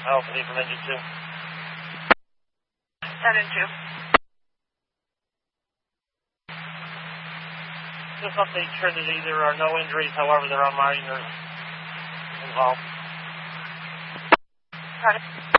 Alpha D from engine 2. 10 and 2. Just update Trinity. There are no injuries, however, there are minors involved. Got it.